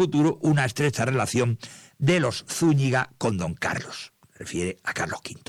futuro una estrecha relación de los Zúñiga con don Carlos. Refiere a Carlos V.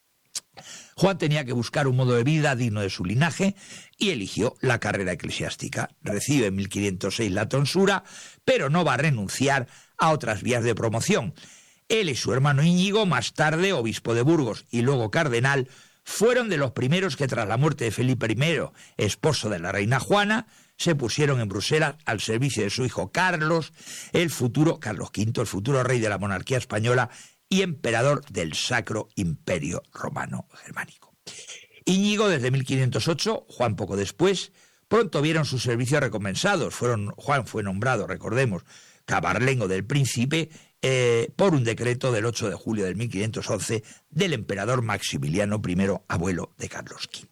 Juan tenía que buscar un modo de vida digno de su linaje y eligió la carrera eclesiástica. Recibe en 1506 la tonsura, pero no va a renunciar a otras vías de promoción. Él y su hermano Íñigo, más tarde obispo de Burgos y luego cardenal, fueron de los primeros que tras la muerte de Felipe I, esposo de la reina Juana, se pusieron en Bruselas al servicio de su hijo Carlos, Carlos V, el futuro rey de la monarquía española y emperador del Sacro Imperio Romano Germánico. Íñigo desde 1508, Juan poco después, pronto vieron sus servicios recompensados. Juan fue nombrado, recordemos, cabarlengo del príncipe por un decreto del 8 de julio de 1511 del emperador Maximiliano I, abuelo de Carlos V.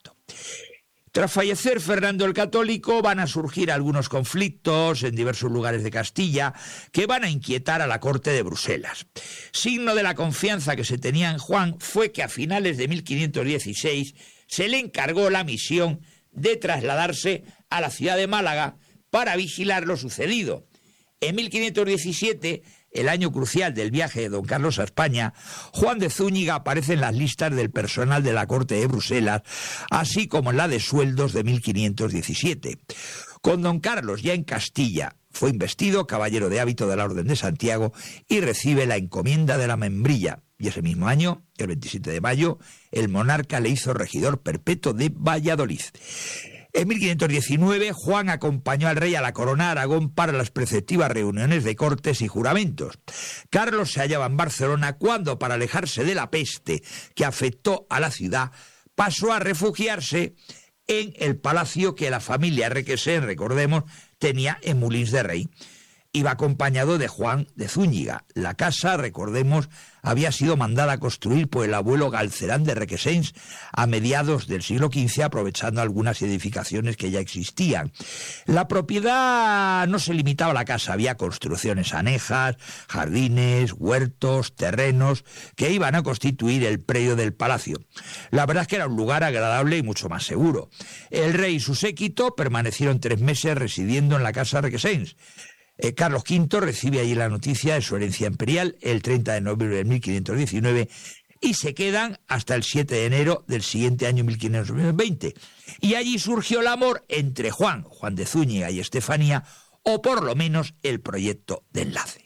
Tras fallecer Fernando el Católico, van a surgir algunos conflictos en diversos lugares de Castilla que van a inquietar a la corte de Bruselas. Signo de la confianza que se tenía en Juan fue que a finales de 1516 se le encargó la misión de trasladarse a la ciudad de Málaga para vigilar lo sucedido. En 1517, el año crucial del viaje de don Carlos a España, Juan de Zúñiga aparece en las listas del personal de la corte de Bruselas, así como en la de sueldos de 1517. Con don Carlos ya en Castilla, fue investido caballero de hábito de la Orden de Santiago y recibe la encomienda de la membrilla. Y ese mismo año, el 27 de mayo, el monarca le hizo regidor perpetuo de Valladolid. En 1519, Juan acompañó al rey a la corona de Aragón para las preceptivas reuniones de cortes y juramentos. Carlos se hallaba en Barcelona cuando, para alejarse de la peste que afectó a la ciudad, pasó a refugiarse en el palacio que la familia Requesens, recordemos, tenía en Molins de Rey. Iba acompañado de Juan de Zúñiga. La casa, recordemos, había sido mandada a construir por el abuelo Galcerán de Requesens a mediados del siglo XV, aprovechando algunas edificaciones que ya existían. La propiedad no se limitaba a la casa, había construcciones anejas, jardines, huertos, terrenos, que iban a constituir el predio del palacio. La verdad es que era un lugar agradable y mucho más seguro. El rey y su séquito permanecieron 3 meses residiendo en la casa Requesens. Carlos V recibe allí la noticia de su herencia imperial el 30 de noviembre de 1519 y se quedan hasta el 7 de enero del siguiente año 1520. Y allí surgió el amor entre Juan de Zúñiga y Estefanía, o por lo menos el proyecto de enlace.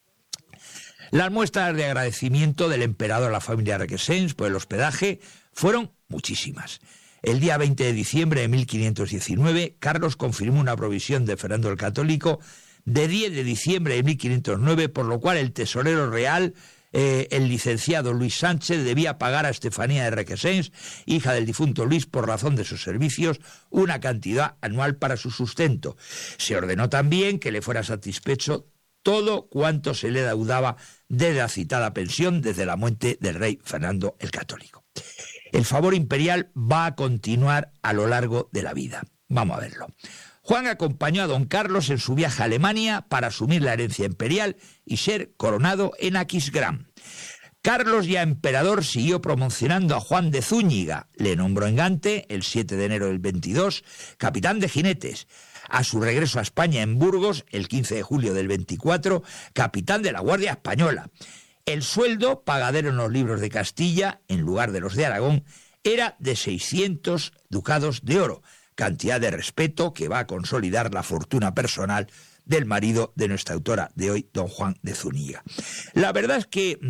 Las muestras de agradecimiento del emperador a la familia Requesens por el hospedaje fueron muchísimas. El día 20 de diciembre de 1519, Carlos confirmó una provisión de Fernando el Católico de 10 de diciembre de 1509, por lo cual el tesorero real, el licenciado Luis Sánchez, debía pagar a Estefanía de Requesens, hija del difunto Luis, por razón de sus servicios, una cantidad anual para su sustento. Se ordenó también que le fuera satisfecho todo cuanto se le deudaba de la citada pensión desde la muerte del rey Fernando el Católico. El favor imperial va a continuar a lo largo de la vida. Vamos a verlo. Juan acompañó a don Carlos en su viaje a Alemania para asumir la herencia imperial y ser coronado en Aquisgrán. Carlos, ya emperador, siguió promocionando a Juan de Zúñiga. Le nombró en Gante, el 7 de enero del 22, capitán de jinetes. A su regreso a España en Burgos, el 15 de julio del 24, capitán de la Guardia Española. El sueldo, pagadero en los libros de Castilla, en lugar de los de Aragón, era de 600 ducados de oro, cantidad de respeto que va a consolidar la fortuna personal del marido de nuestra autora de hoy, don Juan de Zúñiga. La verdad es que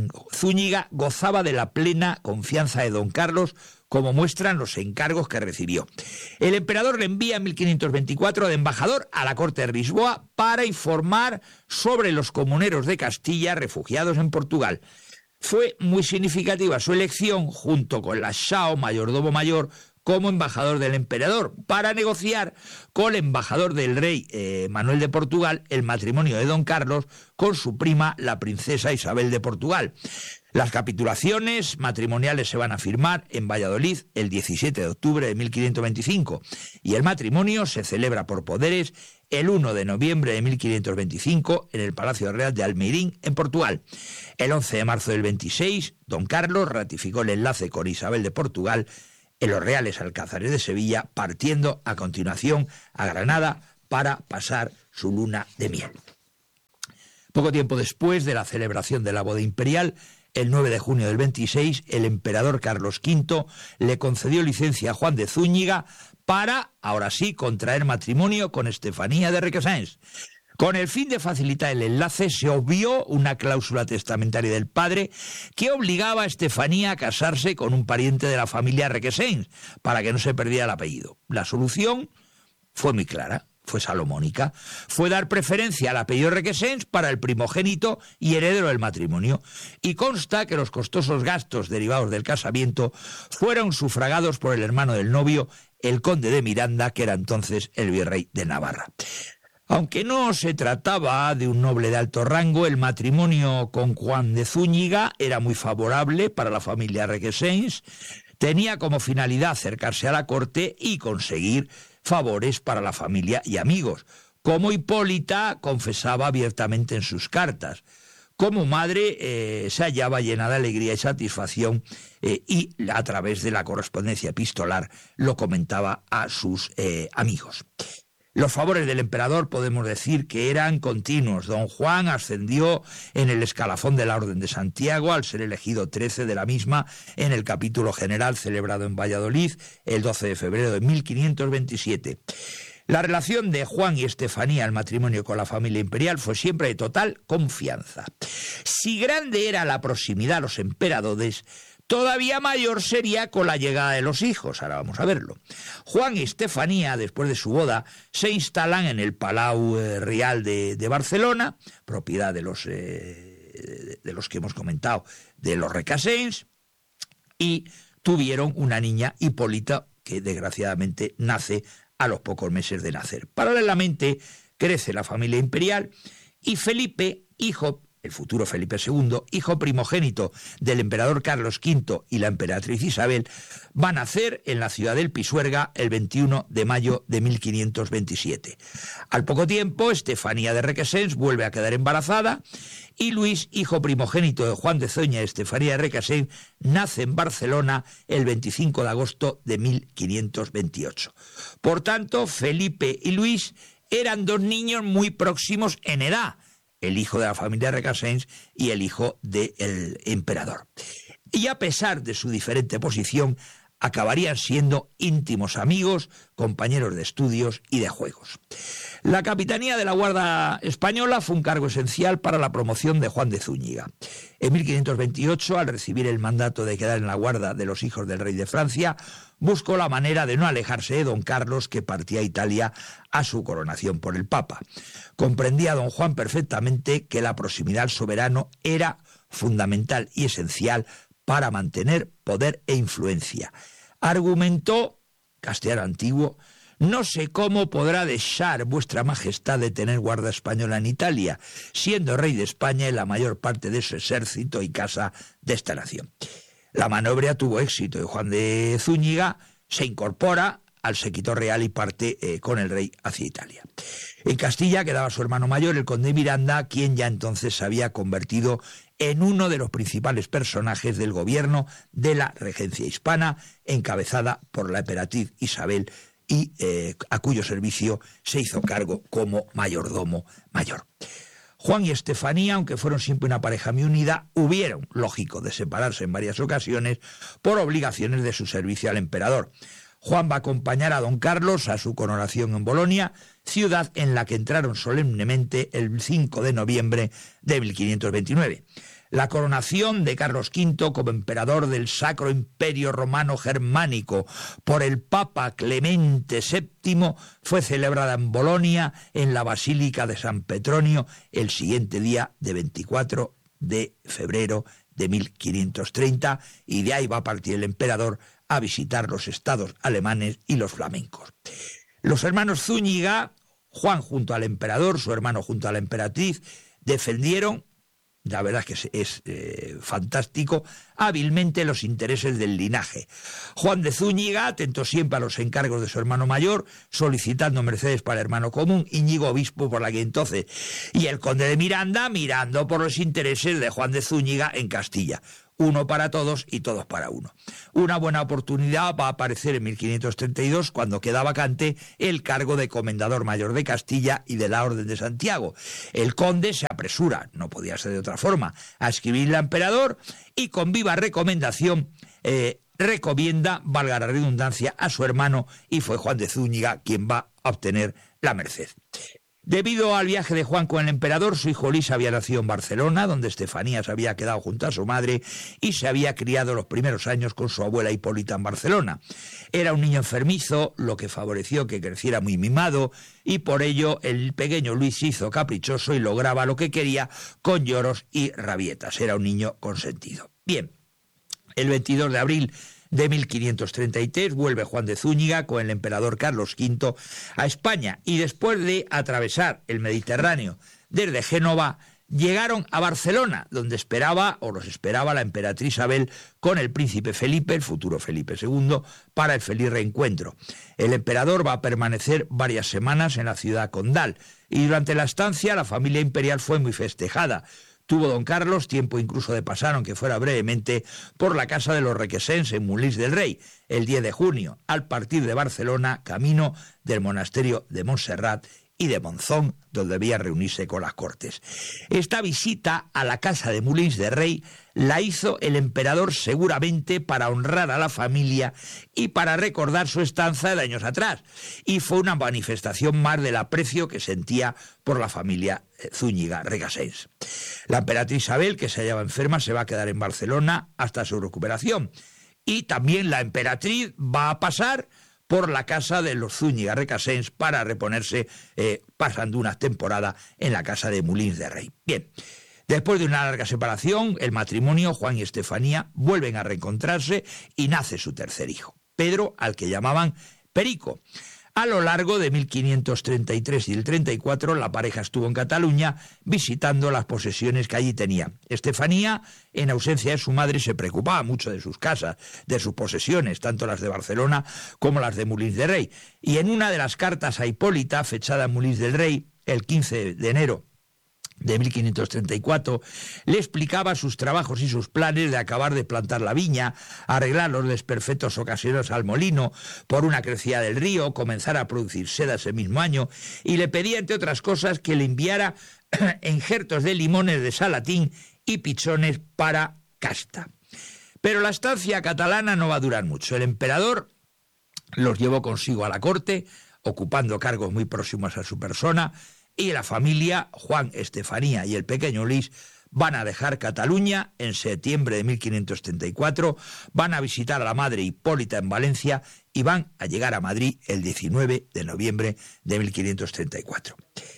Zúñiga gozaba de la plena confianza de don Carlos, como muestran los encargos que recibió. El emperador le envía en 1524 de embajador a la corte de Lisboa para informar sobre los comuneros de Castilla refugiados en Portugal. Fue muy significativa su elección, junto con la São, mayordomo mayor, como embajador del emperador, para negociar con el embajador del rey Manuel de Portugal el matrimonio de don Carlos con su prima, la princesa Isabel de Portugal. Las capitulaciones matrimoniales se van a firmar en Valladolid el 17 de octubre de 1525 y el matrimonio se celebra por poderes el 1 de noviembre de 1525 en el Palacio Real de Almeirín, en Portugal. El 11 de marzo del 26, don Carlos ratificó el enlace con Isabel de Portugal en los Reales Alcázares de Sevilla, partiendo a continuación a Granada para pasar su luna de miel. Poco tiempo después de la celebración de la boda imperial, el 9 de junio del 26, el emperador Carlos V le concedió licencia a Juan de Zúñiga para, ahora sí, contraer matrimonio con Estefanía de Requesens. Con el fin de facilitar el enlace, se obvió una cláusula testamentaria del padre que obligaba a Estefanía a casarse con un pariente de la familia Requesens, para que no se perdiera el apellido. La solución fue muy clara, fue salomónica. Fue dar preferencia al apellido Requesens para el primogénito y heredero del matrimonio. Y consta que los costosos gastos derivados del casamiento fueron sufragados por el hermano del novio, el conde de Miranda, que era entonces el virrey de Navarra. Aunque no se trataba de un noble de alto rango, el matrimonio con Juan de Zúñiga era muy favorable para la familia Requesens. Tenía como finalidad acercarse a la corte y conseguir favores para la familia y amigos, como Hipólita confesaba abiertamente en sus cartas. Como madre se hallaba llena de alegría y satisfacción y a través de la correspondencia epistolar lo comentaba a sus amigos. Los favores del emperador podemos decir que eran continuos. Don Juan ascendió en el escalafón de la Orden de Santiago al ser elegido 13 de la misma en el capítulo general celebrado en Valladolid el 12 de febrero de 1527. La relación de Juan y Estefanía, el matrimonio con la familia imperial, fue siempre de total confianza. Si grande era la proximidad a los emperadores, todavía mayor sería con la llegada de los hijos. Ahora vamos a verlo. Juan y Estefanía, después de su boda, se instalan en el Palau Real de Barcelona, propiedad de los que hemos comentado, de los Requesens, y tuvieron una niña, Hipólita, que desgraciadamente nace a los pocos meses de nacer. Paralelamente crece la familia imperial y Felipe, el futuro Felipe II, hijo primogénito del emperador Carlos V y la emperatriz Isabel, va a nacer en la ciudad del Pisuerga el 21 de mayo de 1527. Al poco tiempo, Estefanía de Requesens vuelve a quedar embarazada y Luis, hijo primogénito de Juan de Zúñiga y Estefanía de Requesens, nace en Barcelona el 25 de agosto de 1528. Por tanto, Felipe y Luis eran dos niños muy próximos en edad, el hijo de la familia Requesens y el hijo del emperador. Y a pesar de su diferente posición, acabarían siendo íntimos amigos, compañeros de estudios y de juegos. La capitanía de la Guardia Española fue un cargo esencial para la promoción de Juan de Zúñiga. En 1528, al recibir el mandato de quedar en la guarda de los hijos del rey de Francia, buscó la manera de no alejarse de don Carlos, que partía a Italia a su coronación por el Papa. Comprendía don Juan perfectamente que la proximidad al soberano era fundamental y esencial para mantener poder e influencia. Argumentó, castellano antiguo: no sé cómo podrá dejar vuestra majestad de tener guarda española en Italia, siendo rey de España y la mayor parte de su ejército y casa de esta nación. La maniobra tuvo éxito y Juan de Zúñiga se incorpora al séquito real y parte con el rey hacia Italia. En Castilla quedaba su hermano mayor, el conde de Miranda, quien ya entonces se había convertido en uno de los principales personajes del gobierno de la regencia hispana, encabezada por la emperatriz Isabel, y a cuyo servicio se hizo cargo como mayordomo mayor. Juan y Estefanía, aunque fueron siempre una pareja muy unida, hubieron, lógico, de separarse en varias ocasiones por obligaciones de su servicio al emperador. Juan va a acompañar a don Carlos a su coronación en Bolonia, ciudad en la que entraron solemnemente el 5 de noviembre de 1529. La coronación de Carlos V como emperador del Sacro Imperio Romano Germánico por el Papa Clemente VII fue celebrada en Bolonia, en la Basílica de San Petronio, el siguiente día de 24 de febrero de 1530, y de ahí va a partir el emperador a visitar los estados alemanes y los flamencos. Los hermanos Zúñiga, Juan junto al emperador, su hermano junto a la emperatriz, defendieron, la verdad es que es fantástico, hábilmente los intereses del linaje. Juan de Zúñiga atentó siempre a los encargos de su hermano mayor, solicitando mercedes para el hermano común, Íñigo obispo por aquel entonces, y el conde de Miranda mirando por los intereses de Juan de Zúñiga en Castilla. uno para todos y todos para uno. Una buena oportunidad va a aparecer en 1532, cuando queda vacante el cargo de comendador mayor de Castilla y de la Orden de Santiago. El conde se apresura, no podía ser de otra forma, a escribirle al emperador y con viva recomendación recomienda, valga la redundancia, a su hermano, y fue Juan de Zúñiga quien va a obtener la merced. Debido al viaje de Juan con el emperador, su hijo Luis había nacido en Barcelona, donde Estefanía se había quedado junto a su madre y se había criado los primeros años con su abuela Hipólita en Barcelona. Era un niño enfermizo, lo que favoreció que creciera muy mimado, y por ello el pequeño Luis se hizo caprichoso y lograba lo que quería con lloros y rabietas. Era un niño consentido. Bien, el 22 de abril de 1533 vuelve Juan de Zúñiga con el emperador Carlos V a España, y después de atravesar el Mediterráneo desde Génova llegaron a Barcelona, donde los esperaba la emperatriz Isabel con el príncipe Felipe, el futuro Felipe II, para el feliz reencuentro. El emperador va a permanecer varias semanas en la ciudad condal, y durante la estancia la familia imperial fue muy festejada. Tuvo don Carlos tiempo incluso de pasar, aunque fuera brevemente, por la casa de los Requesens en Molins del Rey, el 10 de junio, al partir de Barcelona, camino del monasterio de Montserrat y de Monzón, donde debía reunirse con las cortes. Esta visita a la casa de Molins del Rey la hizo el emperador seguramente para honrar a la familia y para recordar su estancia de años atrás, y fue una manifestación más del aprecio que sentía por la familia Zúñiga Requesens. La emperatriz Isabel, que se hallaba enferma, se va a quedar en Barcelona hasta su recuperación, y también la emperatriz va a pasar por la casa de los Zúñiga Requesens para reponerse, pasando una temporada en la casa de Molins del Rey. Bien, después de una larga separación, el matrimonio, Juan y Estefanía, vuelven a reencontrarse y nace su tercer hijo, Pedro, al que llamaban Perico. A lo largo de 1533 y el 34, la pareja estuvo en Cataluña visitando las posesiones que allí tenía. Estefanía, en ausencia de su madre, se preocupaba mucho de sus casas, de sus posesiones, tanto las de Barcelona como las de Molins del Rey. Y en una de las cartas a Hipólita, fechada en Molins del Rey, el 15 de enero de 1534, le explicaba sus trabajos y sus planes de acabar de plantar la viña, arreglar los desperfectos ocasionados al molino por una crecida del río, comenzar a producir seda ese mismo año, y le pedía, entre otras cosas, que le enviara injertos de limones de Salatín y pichones para Casta. Pero la estancia catalana no va a durar mucho. El emperador los llevó consigo a la corte, ocupando cargos muy próximos a su persona, y la familia, Juan, Estefanía y el pequeño Luis, van a dejar Cataluña en septiembre de 1534, van a visitar a la madre Hipólita en Valencia y van a llegar a Madrid el 19 de noviembre de 1534.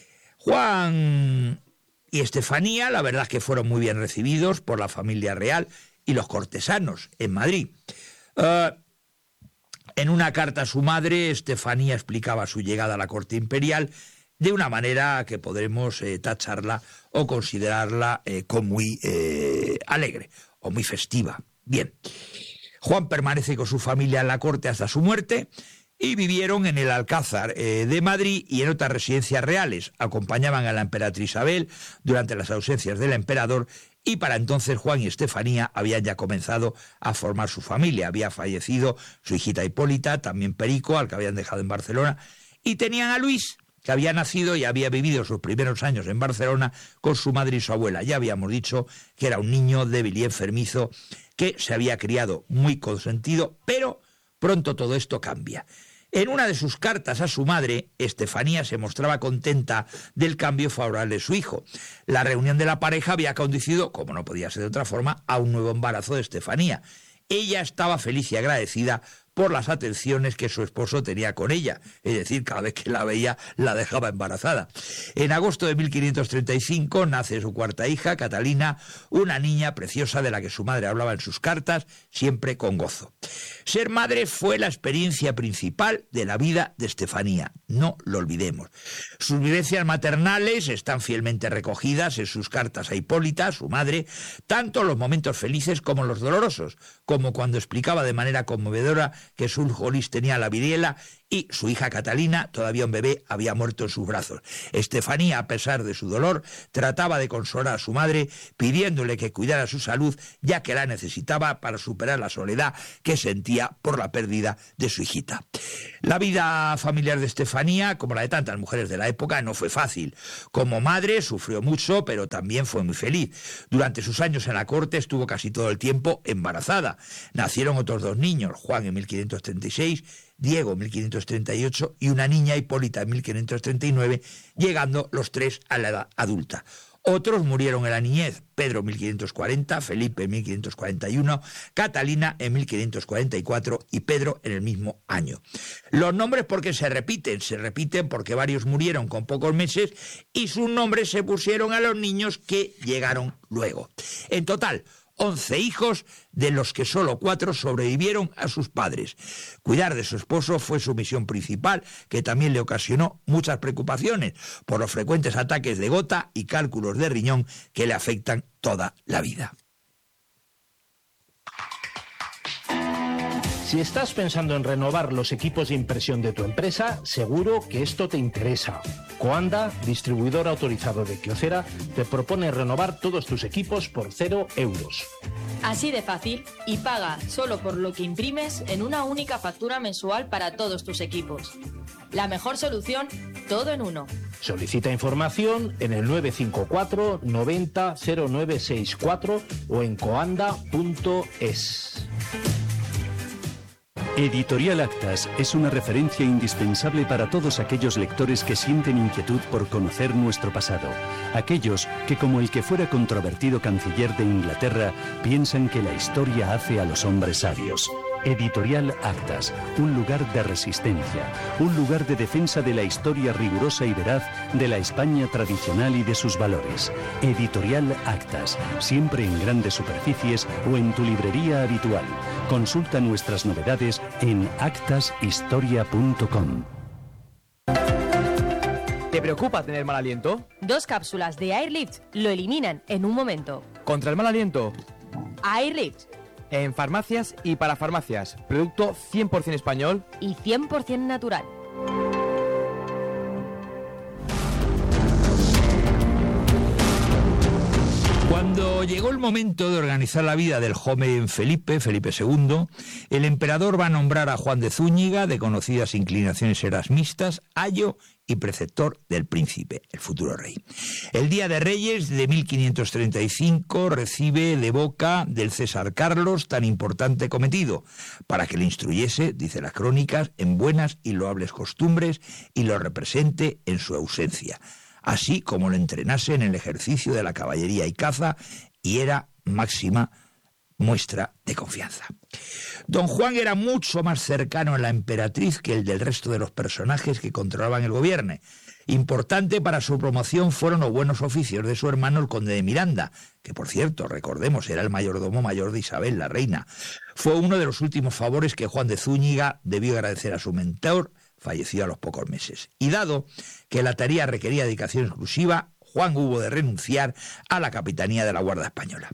Juan y Estefanía, la verdad es que fueron muy bien recibidos por la familia real y los cortesanos en Madrid. En una carta a su madre, Estefanía explicaba su llegada a la corte imperial de una manera que podremos tacharla o considerarla como muy alegre o muy festiva. Bien, Juan permanece con su familia en la corte hasta su muerte y vivieron en el Alcázar de Madrid y en otras residencias reales. Acompañaban a la emperatriz Isabel durante las ausencias del emperador, y para entonces Juan y Estefanía habían ya comenzado a formar su familia. Había fallecido su hijita Hipólita, también Perico, al que habían dejado en Barcelona, y tenían a Luis, que había nacido y había vivido sus primeros años en Barcelona con su madre y su abuela. Ya habíamos dicho que era un niño débil y enfermizo que se había criado muy consentido, pero pronto todo esto cambia. En una de sus cartas a su madre, Estefanía se mostraba contenta del cambio favorable de su hijo. La reunión de la pareja había conducido, como no podía ser de otra forma, a un nuevo embarazo de Estefanía. Ella estaba feliz y agradecida por las atenciones que su esposo tenía con ella, es decir, cada vez que la veía la dejaba embarazada. En agosto de 1535 nace su cuarta hija, Catalina, una niña preciosa de la que su madre hablaba en sus cartas, siempre con gozo. Ser madre fue la experiencia principal de la vida de Estefanía, no lo olvidemos. Sus vivencias maternales están fielmente recogidas en sus cartas a Hipólita, su madre, tanto los momentos felices como los dolorosos, como cuando explicaba de manera conmovedora que su hijo Luis tenía la viruela y su hija Catalina, todavía un bebé, había muerto en sus brazos. Estefanía, a pesar de su dolor, trataba de consolar a su madre, pidiéndole que cuidara su salud, ya que la necesitaba para superar la soledad que sentía por la pérdida de su hijita. La vida familiar de Estefanía, como la de tantas mujeres de la época, no fue fácil. Como madre sufrió mucho, pero también fue muy feliz. Durante sus años en la corte estuvo casi todo el tiempo embarazada. Nacieron otros 2 niños, Juan en 1536, Diego en 1538 y una niña, Hipólita, en 1539, llegando los 3 a la edad adulta. Otros murieron en la niñez, Pedro en 1540, Felipe en 1541, Catalina en 1544 y Pedro en el mismo año. Los nombres porque se repiten porque varios murieron con pocos meses y sus nombres se pusieron a los niños que llegaron luego. En total, 11 hijos, de los que solo 4 sobrevivieron a sus padres. Cuidar de su esposo fue su misión principal, que también le ocasionó muchas preocupaciones por los frecuentes ataques de gota y cálculos de riñón que le afectan toda la vida. Si estás pensando en renovar los equipos de impresión de tu empresa, seguro que esto te interesa. Coanda, distribuidor autorizado de Kyocera, te propone renovar todos tus equipos por 0 euros. Así de fácil, y paga solo por lo que imprimes en una única factura mensual para todos tus equipos. La mejor solución, todo en uno. Solicita información en el 954 90 0964 o en coanda.es. Editorial Actas es una referencia indispensable para todos aquellos lectores que sienten inquietud por conocer nuestro pasado. Aquellos que, como el que fuera controvertido canciller de Inglaterra, piensan que la historia hace a los hombres sabios. Editorial Actas, un lugar de resistencia, un lugar de defensa de la historia rigurosa y veraz de la España tradicional y de sus valores. Editorial Actas, siempre en grandes superficies o en tu librería habitual. Consulta nuestras novedades en actashistoria.com. ¿Te preocupa tener mal aliento? 2 cápsulas de Airlift lo eliminan en un momento. ¿Contra el mal aliento? Airlift. En farmacias y para farmacias. Producto 100% español Y 100% natural. Cuando llegó el momento de organizar la vida del joven Felipe II, el emperador va a nombrar a Juan de Zúñiga, de conocidas inclinaciones erasmistas, ayo y preceptor del príncipe, el futuro rey. El Día de Reyes de 1535 recibe de boca del César Carlos tan importante cometido, para que le instruyese, dice las crónicas, en buenas y loables costumbres y lo represente en su ausencia, así como lo entrenase en el ejercicio de la caballería y caza, y era máxima muestra de confianza. Don Juan era mucho más cercano a la emperatriz que el del resto de los personajes que controlaban el gobierno. Importante para su promoción fueron los buenos oficios de su hermano el conde de Miranda, que por cierto, recordemos, era el mayordomo mayor de Isabel, la reina. Fue uno de los últimos favores que Juan de Zúñiga debió agradecer a su mentor, falleció a los pocos meses. Y dado que la tarea requería dedicación exclusiva, Juan hubo de renunciar a la capitanía de la Guardia Española.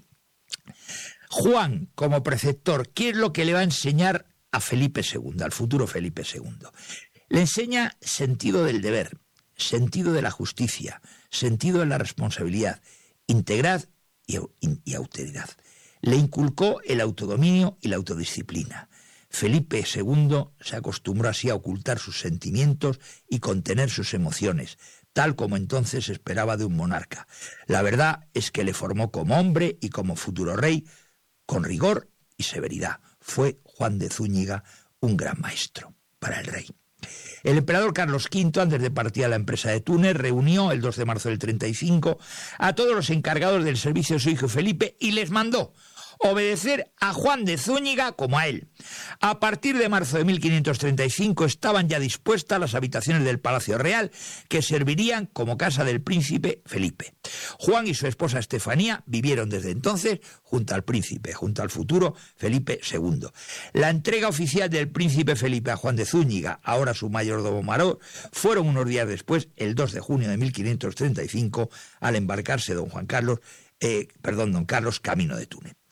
Juan, como preceptor, ¿qué es lo que le va a enseñar a Felipe II, al futuro Felipe II? Le enseña sentido del deber, sentido de la justicia, sentido de la responsabilidad, integridad y autoridad. Le inculcó el autodominio y la autodisciplina. Felipe II se acostumbró así a ocultar sus sentimientos y contener sus emociones, tal como entonces se esperaba de un monarca. La verdad es que le formó como hombre y como futuro rey, con rigor y severidad. Fue Juan de Zúñiga un gran maestro para el rey. El emperador Carlos V, antes de partir a la empresa de Túnez, reunió el 2 de marzo del 35 a todos los encargados del servicio de su hijo Felipe y les mandó obedecer a Juan de Zúñiga como a él. A partir de marzo de 1535 estaban ya dispuestas las habitaciones del Palacio Real, que servirían como casa del príncipe Felipe. Juan y su esposa Estefanía vivieron desde entonces junto al príncipe, junto al futuro Felipe II. La entrega oficial del príncipe Felipe a Juan de Zúñiga, ahora su mayordomo mayor, fueron unos días después, el 2 de junio de 1535, al embarcarse don Carlos camino de Túnez.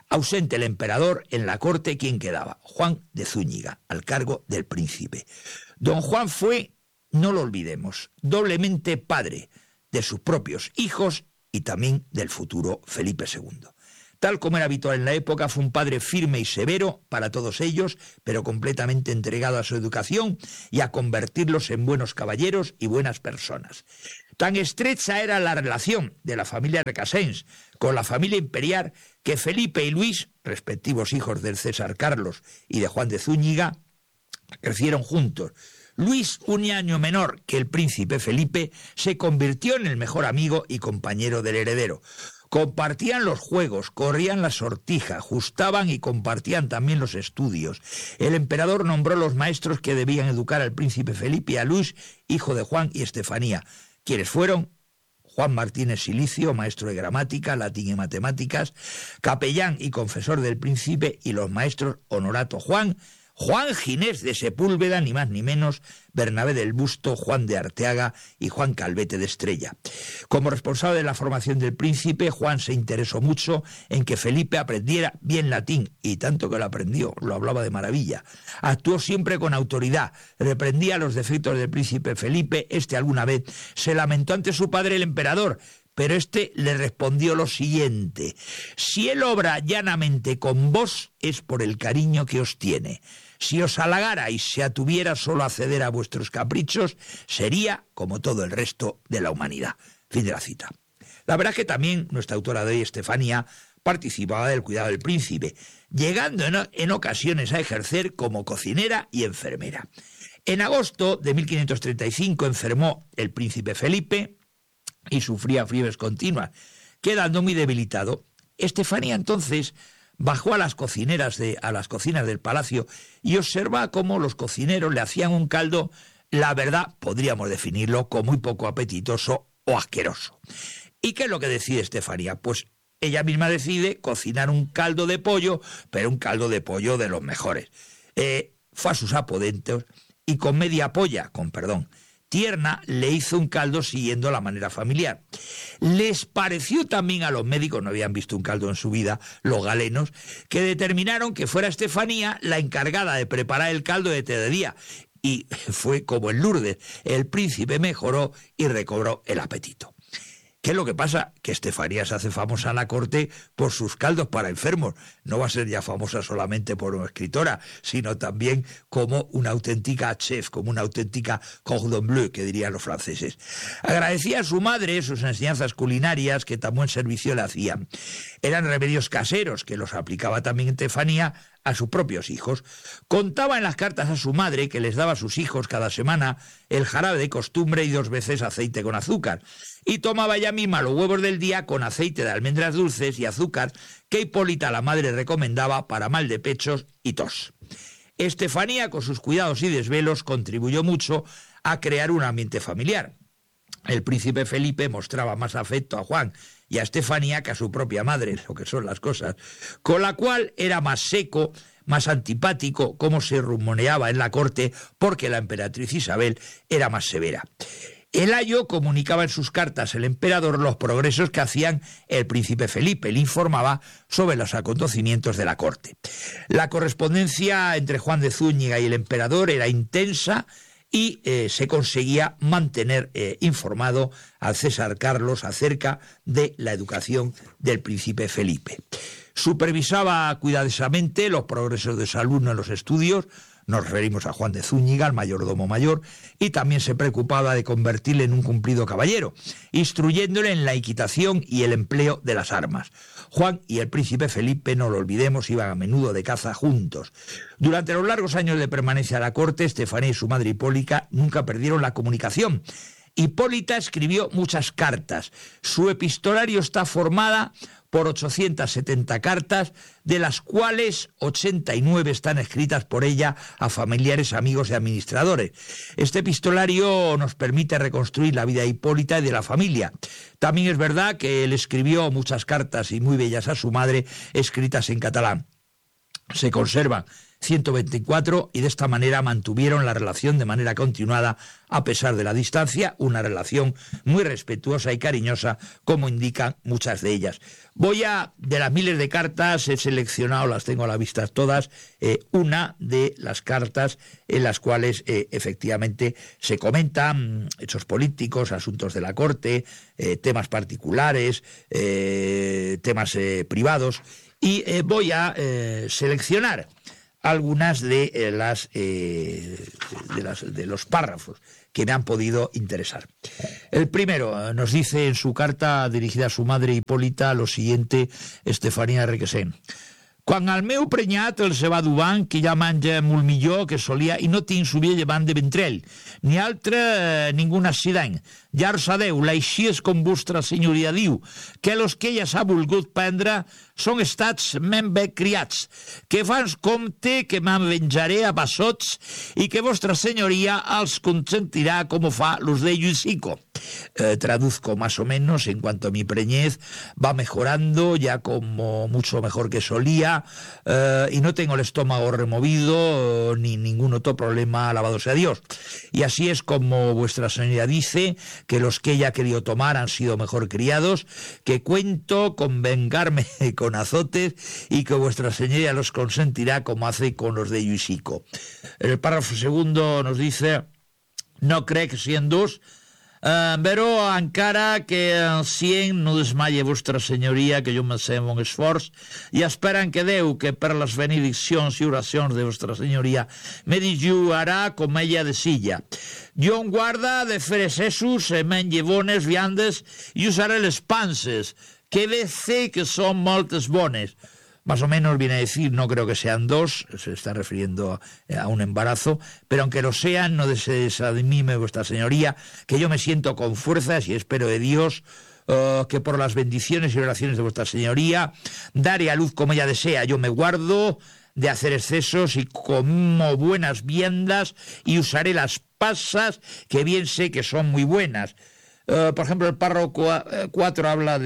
Ausente el emperador, en la corte, ¿quién quedaba? Juan de Zúñiga, al cargo del príncipe. Don Juan fue, no lo olvidemos, doblemente padre de sus propios hijos y también del futuro Felipe II. Tal como era habitual en la época, fue un padre firme y severo para todos ellos, pero completamente entregado a su educación y a convertirlos en buenos caballeros y buenas personas. Tan estrecha era la relación de la familia Recasens con la familia imperial que Felipe y Luis, respectivos hijos del César Carlos y de Juan de Zúñiga, crecieron juntos. Luis, un año menor que el príncipe Felipe, se convirtió en el mejor amigo y compañero del heredero. Compartían los juegos, corrían la sortija, justaban y compartían también los estudios. El emperador nombró los maestros que debían educar al príncipe Felipe y a Luis, hijo de Juan y Estefanía, quienes fueron Juan Martínez Silicio, maestro de gramática, latín y matemáticas, capellán y confesor del príncipe, y los maestros Honorato Juan Ginés de Sepúlveda, ni más ni menos, Bernabé del Busto, Juan de Arteaga y Juan Calvete de Estrella. Como responsable de la formación del príncipe, Juan se interesó mucho en que Felipe aprendiera bien latín, y tanto que lo aprendió, lo hablaba de maravilla. Actuó siempre con autoridad, reprendía los defectos del príncipe Felipe. Alguna vez se lamentó ante su padre el emperador, pero este le respondió lo siguiente: si él obra llanamente con vos, es por el cariño que os tiene. Si os halagara y se atuviera solo a ceder a vuestros caprichos, sería como todo el resto de la humanidad. Fin de la cita. La verdad es que también nuestra autora de hoy, Estefanía, participaba del cuidado del príncipe, llegando en ocasiones a ejercer como cocinera y enfermera. En agosto de 1535 enfermó el príncipe Felipe y sufría fiebres continuas, quedando muy debilitado. Estefanía entonces bajó a las cocinas del palacio y observa cómo los cocineros le hacían un caldo, la verdad, podríamos definirlo como muy poco apetitoso o asqueroso. ¿Y qué es lo que decide Estefanía? Pues ella misma decide cocinar un caldo de pollo, pero un caldo de pollo de los mejores. Fue a sus aposentos y con media polla, tierna, le hizo un caldo siguiendo la manera familiar. Les pareció también a los médicos, no habían visto un caldo en su vida, los galenos, que determinaron que fuera Estefanía la encargada de preparar el caldo de té de día. Y fue como en Lourdes, el príncipe mejoró y recobró el apetito. ¿Qué es lo que pasa? Que Estefanía se hace famosa en la corte por sus caldos para enfermos. No va a ser ya famosa solamente por una escritora, sino también como una auténtica chef, como una auténtica cordon bleu, que dirían los franceses. Agradecía a su madre sus enseñanzas culinarias que tan buen servicio le hacían. Eran remedios caseros que los aplicaba también Estefanía a sus propios hijos. Contaba en las cartas a su madre que les daba a sus hijos cada semana el jarabe de costumbre y 2 veces aceite con azúcar. Y tomaba ella misma los huevos del día con aceite de almendras dulces y azúcar que Hipólita, la madre, recomendaba para mal de pechos y tos. Estefanía, con sus cuidados y desvelos, contribuyó mucho a crear un ambiente familiar. El príncipe Felipe mostraba más afecto a Juan y a Estefanía que a su propia madre, lo que son las cosas, con la cual era más seco, más antipático, como se rumoreaba en la corte, porque la emperatriz Isabel era más severa. El ayo comunicaba en sus cartas al emperador los progresos que hacían el príncipe Felipe, le informaba sobre los acontecimientos de la corte. La correspondencia entre Juan de Zúñiga y el emperador era intensa y se conseguía mantener informado al César Carlos acerca de la educación del príncipe Felipe. Supervisaba cuidadosamente los progresos de su alumno en los estudios. Nos referimos a Juan de Zúñiga, el mayordomo mayor, y también se preocupaba de convertirle en un cumplido caballero, instruyéndole en la equitación y el empleo de las armas. Juan y el príncipe Felipe, no lo olvidemos, iban a menudo de caza juntos. Durante los largos años de permanencia a la corte, Estefanía y su madre Hipólita nunca perdieron la comunicación. Hipólita escribió muchas cartas. Su epistolario está formada por 870 cartas, de las cuales 89 están escritas por ella a familiares, amigos y administradores. Este epistolario nos permite reconstruir la vida de Hipólita y de la familia. También es verdad que él escribió muchas cartas y muy bellas a su madre, escritas en catalán. Se conservan 124 y de esta manera mantuvieron la relación de manera continuada a pesar de la distancia, una relación muy respetuosa y cariñosa, como indican muchas de ellas. De las miles de cartas, he seleccionado, las tengo a la vista todas, una de las cartas en las cuales efectivamente se comentan hechos políticos, asuntos de la corte, temas particulares, temas privados, y voy a seleccionar algunas de los párrafos que me han podido interesar. El primero nos dice en su carta dirigida a su madre Hipólita lo siguiente, Estefanía Requesén. Quan el meu prenyat el se va dubant, que ja menja molt millor que solia i no tinc subir llevant de ventrell, ni altre ningun accident. Ja ho sabeu, l'així és com vostra senyoria diu, que los que ella s'ha volgut prendre són estats ben bé criats, que fans compte que me'n venjaré a passots i que vostra senyoria els consentirá como fa los de Lluisico. Traduzco más o menos, en cuanto a mi preñez, va mejorando ya como mucho mejor que solía, y no tengo el estómago removido ni ningún otro problema, alabado sea Dios. Y así es como vuestra señoría dice que los que ella ha querido tomar han sido mejor criados, que cuento con vengarme con azotes y que vuestra señoría los consentirá como hace con los de Lluisico. El párrafo segundo nos dice: no crec sent dos, però encara que en 100 no desmaie vostra senyoria, que jo me sé mon esforç, i esperen que Déu, que per les benediccions i oracions de vostra senyoria me disjugarà com ella desitja. Jo en guarda de fer excessos, menge bones viandes i usaré les panses, que ve sé que són moltes bones. Más o menos viene a decir, no creo que sean dos, se está refiriendo a un embarazo, pero aunque lo sean, no se desanime vuestra señoría, que yo me siento con fuerzas y espero de Dios que por las bendiciones y oraciones de vuestra señoría daré a luz como ella desea. Yo me guardo de hacer excesos y como buenas viandas y usaré las pasas, que bien sé que son muy buenas. Por ejemplo, el párrafo 4 habla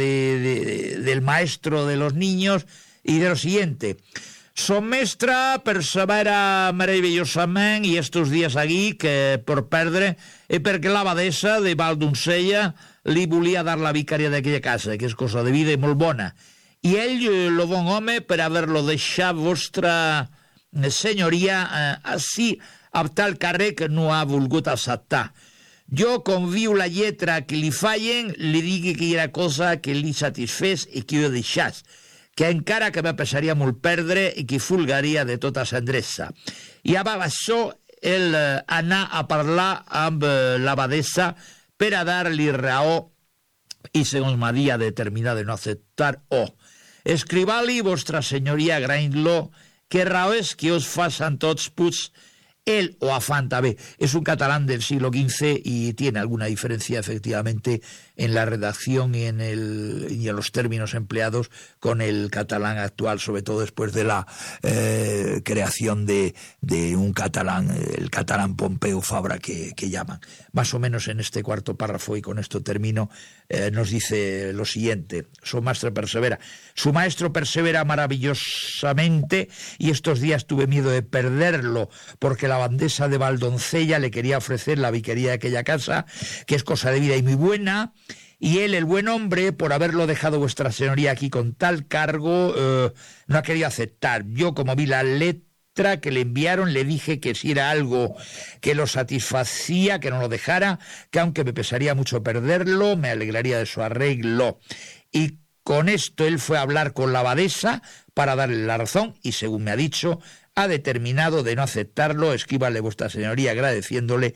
del maestro de los niños, y de lo siguiente: son mestra persevera meravellosament i estos dies aquí que per perdre perquè l'abadessa de Valdoncella li volia dar la vicària d'aquella casa, que és cosa de vida i molt bona, i ell, lo bon home, per haver-lo deixat vostra senyoria així a tal càrrec que no ha volgut acceptar. Jo, com viu la lletra que li fallen, li digui que hi era cosa que li satisfés i que jo deixàs, que encara que me pesaria molt perdre i que fulgaria de tota cendresa. I abans això, ell anar a parlar amb l'abadessa per a dar-li raó i, segons m'havia determinat de no acceptar, escriva-li vostra senyoria agraint-lo que raó és que us facin tots puts él o afán també. Es un catalán del siglo XV y tiene alguna diferencia efectivamente en la redacción y en los términos empleados con el catalán actual, sobre todo después de la creación de un catalán, el catalán Pompeu Fabra que llaman. Más o menos en este cuarto párrafo, y con esto termino, nos dice lo siguiente: su maestro persevera maravillosamente y estos días tuve miedo de perderlo porque la abadesa de Valdoncella le quería ofrecer la vicaría de aquella casa, que es cosa de vida y muy buena, y él, el buen hombre, por haberlo dejado vuestra señoría aquí con tal cargo, no ha querido aceptar. Yo, como vi la letra que le enviaron, le dije que si era algo que lo satisfacía, que no lo dejara, que aunque me pesaría mucho perderlo, me alegraría de su arreglo. Y con esto él fue a hablar con la abadesa para darle la razón y, según me ha dicho, ha determinado de no aceptarlo. Escríbale vuestra señoría agradeciéndole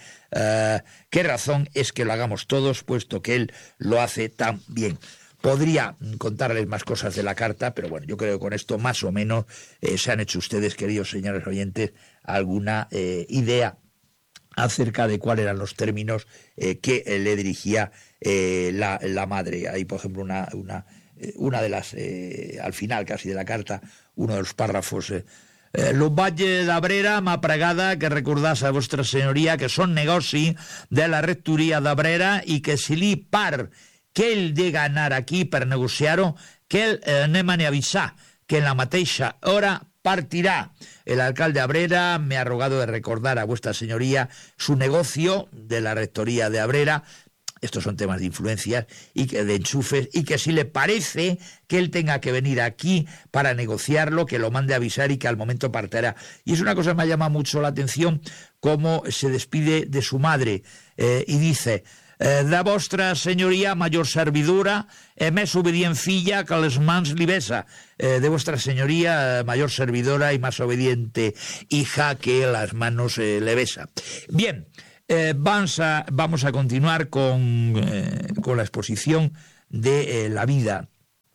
qué razón es que lo hagamos todos, puesto que él lo hace tan bien. Podría contarles más cosas de la carta, pero bueno, yo creo que con esto más o menos se han hecho ustedes, queridos señores oyentes, alguna idea acerca de cuáles eran los términos que le dirigía la madre. Hay, por ejemplo, una de las, al final casi de la carta, uno de los párrafos: lo Valle d'Abrera m'ha pregada que recordàs a vostra senyoria que són negoci de la rectoria d'Abrera i que si li par que ell dega anar aquí per negociar-ho, que ell anem a avisar que en la mateixa hora partirá. El alcalde Abrera me ha rogado de recordar a vuestra señoría su negocio de la rectoría de Abrera. Estos son temas de influencias y de enchufes, y que si le parece que él tenga que venir aquí para negociarlo, que lo mande a avisar y que al momento partirá. Y es una cosa que me llama mucho la atención, cómo se despide de su madre y dice: de vostra señoría mayor servidora, més obedient filla que les mans li besa. De vuestra señoría mayor servidora y más obediente hija que las manos le besa. Bien. Vamos a continuar con la exposición de la vida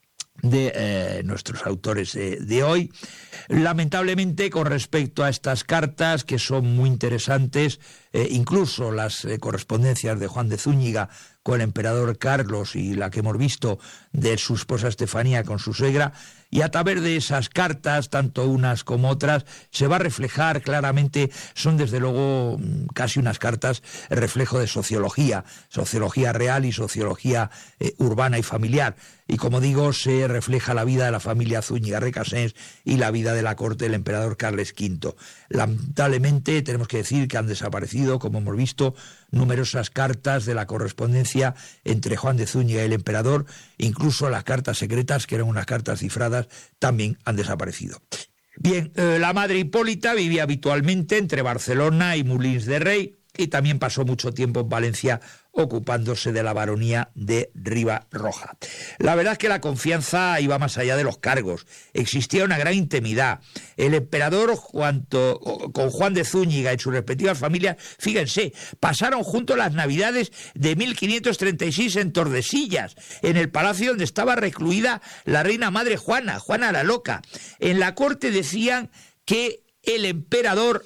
de nuestros autores de hoy. Lamentablemente, con respecto a estas cartas, que son muy interesantes, incluso las correspondencias de Juan de Zúñiga con el emperador Carlos y la que hemos visto de su esposa Estefanía con su suegra, y a través de esas cartas, tanto unas como otras, se va a reflejar claramente, son desde luego casi unas cartas reflejo de sociología real y sociología urbana y familiar. Y como digo, se refleja la vida de la familia Zúñiga Recasens y la vida de la corte del emperador Carles V. Lamentablemente tenemos que decir que han desaparecido, como hemos visto, numerosas cartas de la correspondencia entre Juan de Zúñiga y el emperador, incluso las cartas secretas, que eran unas cartas cifradas, también han desaparecido. Bien, la madre Hipólita vivía habitualmente entre Barcelona y Molins de Rei, y también pasó mucho tiempo en Valencia ocupándose de la baronía de Riba-roja. La verdad es que la confianza iba más allá de los cargos. Existía una gran intimidad. El emperador con Juan de Zúñiga y sus respectivas familias, fíjense, pasaron juntos las Navidades de 1536 en Tordesillas, en el palacio donde estaba recluida la reina madre Juana la Loca. En la corte decían que el emperador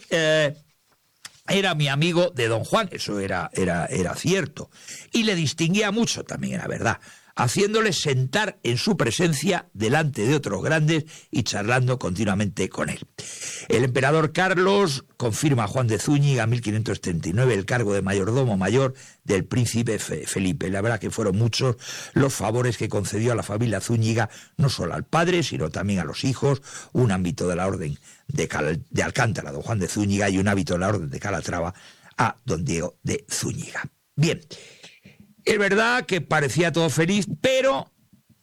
era mi amigo de don Juan, eso era cierto, y le distinguía mucho, también era verdad, haciéndole sentar en su presencia delante de otros grandes y charlando continuamente con él. El emperador Carlos confirma a Juan de Zúñiga en 1539 el cargo de mayordomo mayor del príncipe Felipe. La verdad que fueron muchos los favores que concedió a la familia Zúñiga, no solo al padre, sino también a los hijos, un ámbito de la orden de Alcántara a don Juan de Zúñiga y un hábito de la orden de Calatrava a don Diego de Zúñiga. Bien, es verdad que parecía todo feliz, pero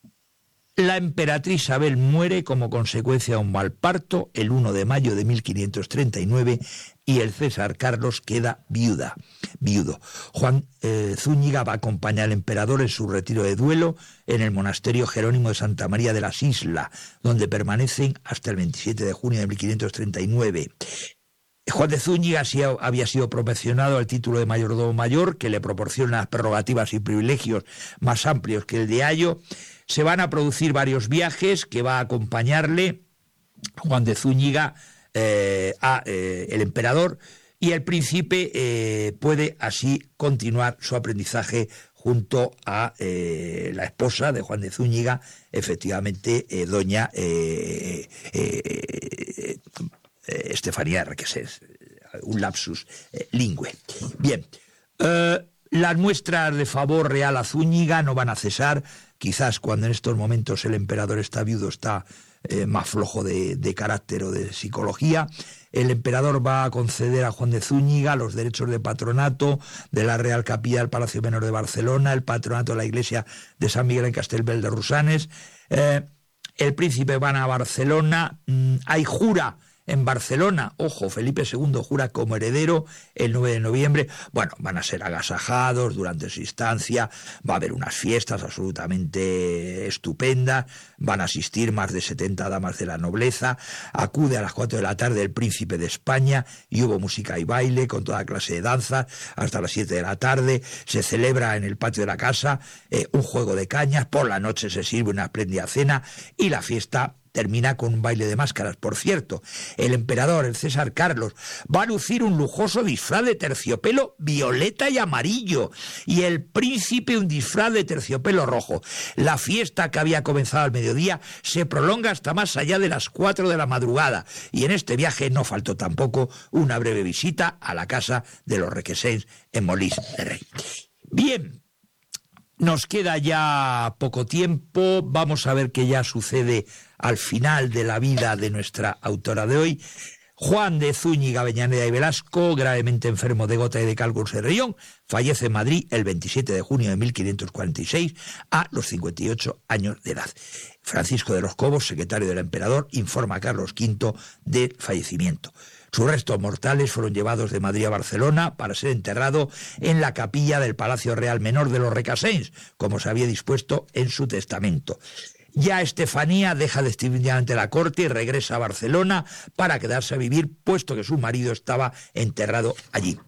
la emperatriz Isabel muere como consecuencia de un mal parto el 1 de mayo de 1539 y el César Carlos queda viudo. Juan Zúñiga va a acompañar al emperador en su retiro de duelo en el monasterio Jerónimo de Santa María de las Islas, donde permanecen hasta el 27 de junio de 1539. Juan de Zúñiga había sido promocionado al título de mayordomo mayor, que le proporciona prerrogativas y privilegios más amplios que el de Ayo. Se van a producir varios viajes que va a acompañarle Juan de Zúñiga a el emperador, y el príncipe puede así continuar su aprendizaje junto a la esposa de Juan de Zúñiga, efectivamente doña Estefanía Requesens, un lapsus lingüe. Bien, las muestras de favor real a Zúñiga no van a cesar. Quizás cuando en estos momentos el emperador está viudo está más flojo de carácter o de psicología. El emperador va a conceder a Juan de Zúñiga los derechos de patronato de la Real Capilla del Palacio Menor de Barcelona, el patronato de la iglesia de San Miguel en Castelbell de Rosanes. El príncipe va a Barcelona, hay jura en Barcelona, ojo, Felipe II jura como heredero el 9 de noviembre, bueno, van a ser agasajados durante su estancia, va a haber unas fiestas absolutamente estupendas, van a asistir más de 70 damas de la nobleza, acude a las 4 de la tarde el príncipe de España y hubo música y baile con toda clase de danzas hasta las 7 de la tarde, se celebra en el patio de la casa un juego de cañas, por la noche se sirve una espléndida cena y la fiesta termina con un baile de máscaras. Por cierto, el emperador, el César Carlos, va a lucir un lujoso disfraz de terciopelo violeta y amarillo, y el príncipe un disfraz de terciopelo rojo. La fiesta, que había comenzado al mediodía, se prolonga hasta más allá de las 4 de la madrugada, y en este viaje no faltó tampoco una breve visita a la casa de los Requesens en Molins de Rei. Bien, Nos queda ya poco tiempo, vamos a ver qué ya sucede al final de la vida de nuestra autora de hoy. Juan de Zúñiga, Avellaneda y Velasco, gravemente enfermo de gota y de cálculos de riñón, fallece en Madrid el 27 de junio de 1546 a los 58 años de edad. Francisco de los Cobos, secretario del emperador, informa a Carlos V del fallecimiento. Sus restos mortales fueron llevados de Madrid a Barcelona para ser enterrado en la capilla del Palacio Real Menor de los Recasens, como se había dispuesto en su testamento. Ya Estefanía deja definitivamente la corte y regresa a Barcelona para quedarse a vivir, puesto que su marido estaba enterrado allí.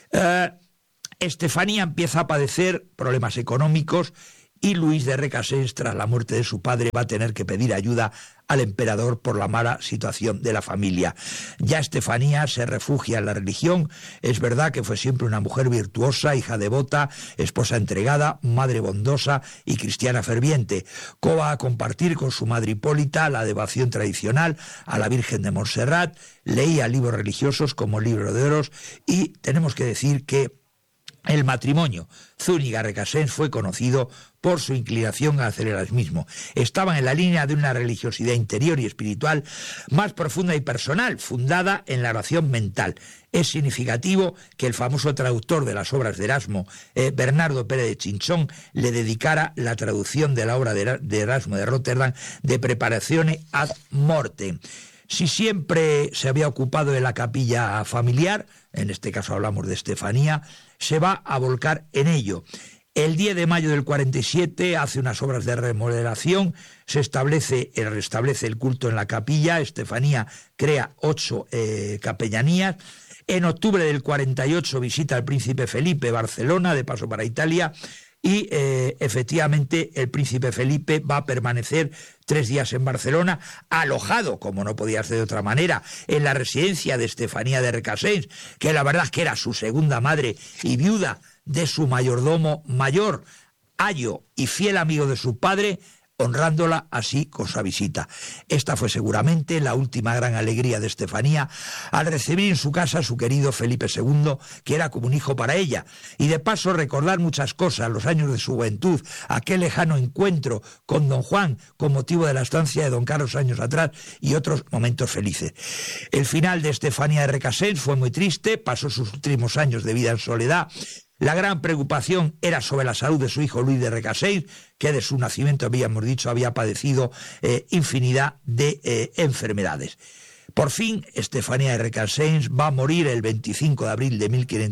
Estefanía empieza a padecer problemas económicos y Luis de Recasens, tras la muerte de su padre, va a tener que pedir ayuda al emperador por la mala situación de la familia. Ya Estefanía se refugia en la religión. Es verdad que fue siempre una mujer virtuosa, hija devota, esposa entregada, madre bondosa y cristiana ferviente. Va a compartir con su madre Hipólita la devoción tradicional a la Virgen de Montserrat, leía libros religiosos como el Libro de Oros y tenemos que decir que el matrimonio Zúñiga-Recasens fue conocido por su inclinación a hacer el mismo. Estaban en la línea de una religiosidad interior y espiritual más profunda y personal, fundada en la oración mental. Es significativo que el famoso traductor de las obras de Erasmo, Bernardo Pérez de Chinchón, le dedicara la traducción de la obra de Erasmo de Rotterdam, De Preparatione ad Mortem. Si siempre se había ocupado de la capilla familiar, en este caso hablamos de Estefanía, se va a volcar en ello. El 10 de mayo del 47 hace unas obras de remodelación, se restablece el culto en la capilla, Estefanía crea 8 capellanías. En octubre del 48 visita al príncipe Felipe Barcelona, de paso para Italia, y efectivamente el príncipe Felipe va a permanecer 3 días en Barcelona, alojado, como no podía ser de otra manera, en la residencia de Estefanía de Recasens, que la verdad es que era su segunda madre y viuda de su mayordomo mayor, ayo y fiel amigo de su padre, honrándola así con su visita. Esta fue seguramente la última gran alegría de Estefanía al recibir en su casa a su querido Felipe II, que era como un hijo para ella, y de paso recordar muchas cosas, los años de su juventud, aquel lejano encuentro con don Juan con motivo de la estancia de don Carlos años atrás y otros momentos felices. El final de Estefanía de Recasens fue muy triste, pasó sus últimos años de vida en soledad. La gran preocupación era sobre la salud de su hijo Luis de Recasens, que de su nacimiento, habíamos dicho, había padecido infinidad de enfermedades. Por fin, Estefanía de Recasens va a morir el 25 de abril de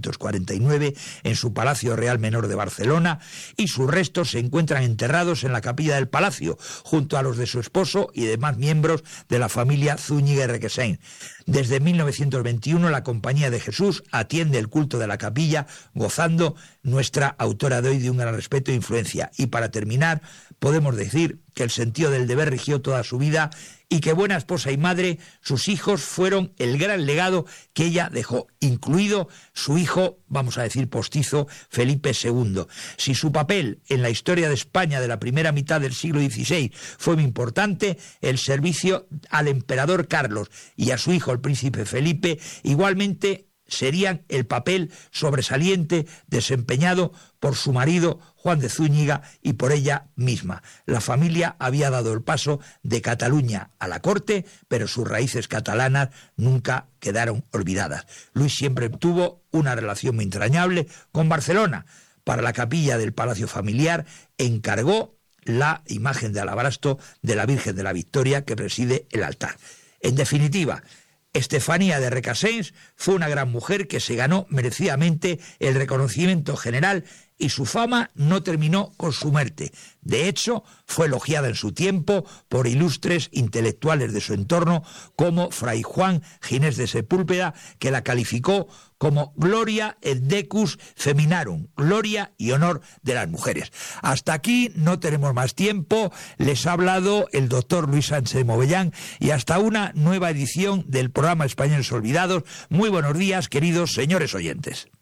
1549 en su Palacio Real Menor de Barcelona y sus restos se encuentran enterrados en la capilla del palacio, junto a los de su esposo y demás miembros de la familia Zúñiga y Recasens. Desde 1921 la Compañía de Jesús atiende el culto de la capilla, gozando nuestra autora de hoy de un gran respeto e influencia. Y para terminar, podemos decir que el sentido del deber rigió toda su vida y que buena esposa y madre, sus hijos fueron el gran legado que ella dejó, incluido su hijo, vamos a decir postizo, Felipe II. Si su papel en la historia de España de la primera mitad del siglo XVI fue muy importante, el servicio al emperador Carlos y a su hijo el príncipe Felipe igualmente serían el papel sobresaliente desempeñado por su marido Juan de Zúñiga y por ella misma. La familia había dado el paso de Cataluña a la corte, pero sus raíces catalanas nunca quedaron olvidadas. Luis siempre tuvo una relación muy entrañable con Barcelona. Para la capilla del Palacio Familiar encargó la imagen de alabastro de la Virgen de la Victoria que preside el altar. En definitiva, Estefanía de Recasens fue una gran mujer que se ganó merecidamente el reconocimiento general y su fama no terminó con su muerte. De hecho, fue elogiada en su tiempo por ilustres intelectuales de su entorno como Fray Juan Ginés de Sepúlveda, que la calificó como Gloria et Decus Feminarum, gloria y honor de las mujeres. Hasta aquí no tenemos más tiempo. Les ha hablado el doctor Luis Sánchez Movellán y hasta una nueva edición del programa Españoles Olvidados. Muy buenos días, queridos señores oyentes.